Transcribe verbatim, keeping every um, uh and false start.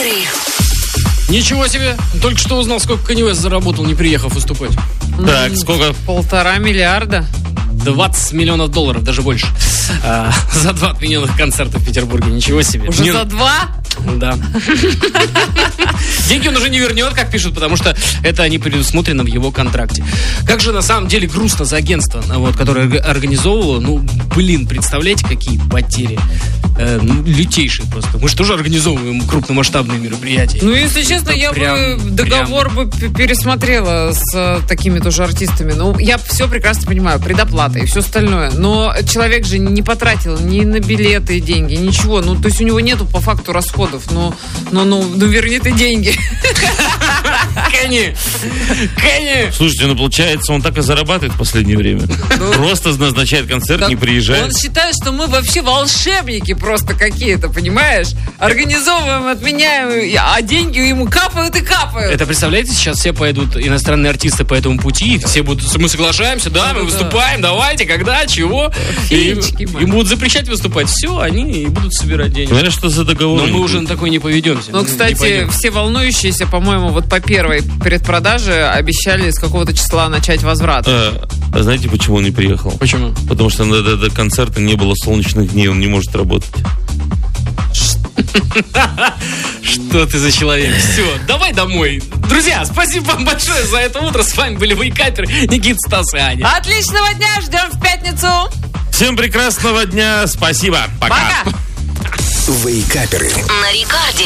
Вейкаперы. Ничего себе. Только что узнал, сколько Канье Уэст заработал, не приехав выступать. Так, сколько? Полтора миллиарда. двадцать миллионов долларов, даже больше. А, за два отмененных концерта в Петербурге. Ничего себе. Уже Не- за два? Да. Деньги он уже не вернет, как пишут, потому что это не предусмотрено в его контракте. Как же на самом деле грустно за агентство, вот, которое орг- организовывало. Ну, блин, представляете, какие потери. Э, ну, лютейшие просто. Мы же тоже организовываем крупномасштабные мероприятия. Ну, если честно, Это я прям- бы договор бы п- пересмотрела с э, такими тоже артистами. Ну, я все прекрасно понимаю, предоплата и все остальное. Но человек же не потратил ни на билеты деньги, ничего. Ну, то есть у него нету по факту расходов. Ну, ну, ну, ну верни ты деньги. Кенни! Кенни! Слушайте, ну получается, он так и зарабатывает в последнее время. Просто назначает концерт, Так не приезжает. Он считает, что мы вообще волшебники просто какие-то, понимаешь? Организовываем, отменяем, а деньги ему капают и капают. Это, представляете, сейчас все пойдут, иностранные артисты по этому пути, все будут, мы соглашаемся, да, мы Да-да-да. выступаем, давайте, когда, чего. И Феечки мои. им будут запрещать выступать. Все, они и будут собирать деньги. Знаешь, что за договор? Но мы уже на такой не поведемся. Ну, не кстати, пойдем. все волнующиеся, по-моему, вот по первой предпродаже обещали с какого-то числа начать возврат. А, а знаете, почему он не приехал? Почему? Потому что до, до- до концерта не было солнечных дней, он не может работать. Что ты за человек? Все, давай домой. Друзья, спасибо вам большое за это утро. С вами были Вейкаперы, Никита, Стас и Аня. Отличного дня, ждем в пятницу. Всем прекрасного дня, спасибо, пока. Пока. Вейкаперы. На Рекорде.